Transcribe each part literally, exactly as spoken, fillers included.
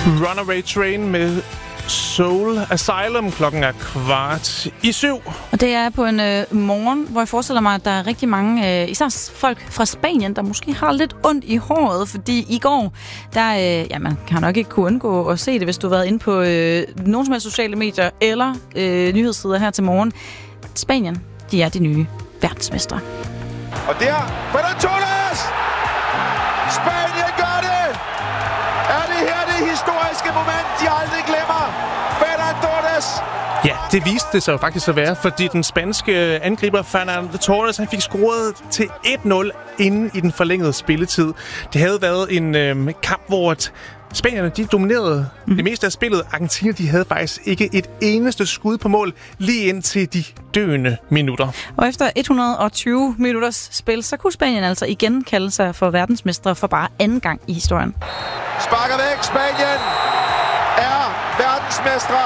Runaway Train med Soul Asylum. Klokken er kvart i syv. Og det er på en øh, morgen, hvor jeg forestiller mig, at der er rigtig mange, øh, især folk fra Spanien, der måske har lidt ondt i håret, fordi i går, der, øh, ja, man kan nok ikke kunne undgå at se det, hvis du har været inde på øh, nogle som helst sociale medier eller øh, nyhedssider her til morgen. Spanien, de er de nye verdensmestre. Og der, Ferran Torres! Spanien gør det! Er det her det historiske moment, de aldrig glemmer? Ferran Torres! Ja, det viste det sig jo faktisk at være, fordi den spanske angriber Ferran Torres, han fik scoret til et nul inden i den forlængede spilletid. Det havde været en øh, kamp, hvor spanierne, de dominerede mm. det meste af spillet. Argentina, de havde faktisk ikke et eneste skud på mål lige indtil de døende minutter. Og efter et hundrede og tyve minutters spil, så kunne Spanien altså igen kalde sig for verdensmestre for bare anden gang i historien. Sparker væk, Spanien er verdensmestre.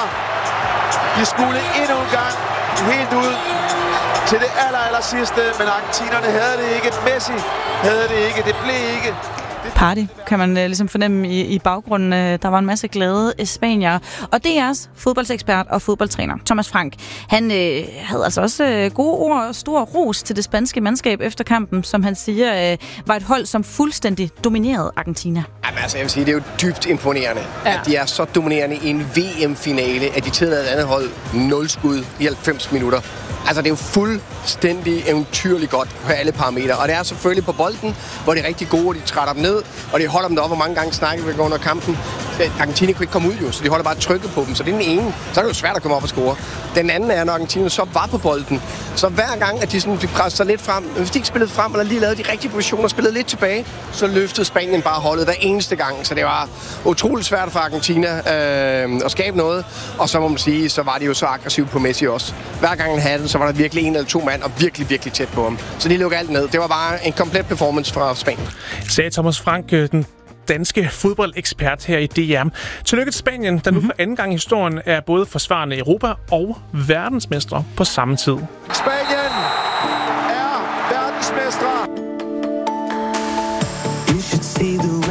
De skulle endnu en gang helt ud til det aller, aller sidste, men argentinerne havde det ikke. Messi havde det ikke. Det blev ikke. Party, kan man uh, ligesom fornemme i, i baggrunden. Uh, der var en masse glade uh, spaniere. Og D R's fodboldsekspert og fodboldtræner, Thomas Frank, han uh, havde altså også uh, gode ord og stor ros til det spanske mandskab efter kampen, som han siger uh, var et hold, som fuldstændig dominerede Argentina. Jamen, altså, jeg vil sige, det er jo dybt imponerende, ja. At de er så dominerende i en V M-finale, at de tillader et andet hold nul skud i halvfems minutter. Altså, det er jo fuldstændig eventyrligt godt på alle parametre. Og det er selvfølgelig på bolden, hvor de er rigtig gode, og de trætter dem ned, og de holder dem deroppe, hvor mange gange snakker vi under kampen. Argentina kunne ikke komme ud, jo, så de holder bare trykket på dem. Så det er den ene. Så er det jo svært at komme op og score. Den anden er, når Argentina så var på bolden. Så hver gang, at de sådan fik presset sig lidt frem, hvis de ikke spillede frem, eller lige lavede de rigtige positioner og spillede lidt tilbage, så løftede Spanien bare holdet hver eneste gang. Så det var utroligt svært for Argentina øh, at skabe noget. Og så må man sige, så var de jo så aggressive på Messi også. Hver gang han havde den, så var der virkelig en eller to mand, og virkelig, virkelig tæt på ham. Så de lukkede alt ned. Det var bare en komplet performance fra Spanien. Sagde Thomas Frank, den danske fodboldekspert her i D R. Tillykke til Spanien, der nu for anden gang i historien er både forsvarende Europa og verdensmestre på samme tid. Spanien er verdensmestre. You should see the